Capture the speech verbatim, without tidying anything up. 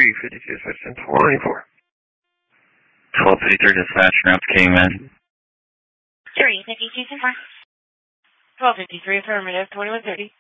three fifty-two, System twenty-four. twelve fifty-three dispatch, ramp came in. three fifty-two, twelve fifty-three, affirmative, twenty-one thirty.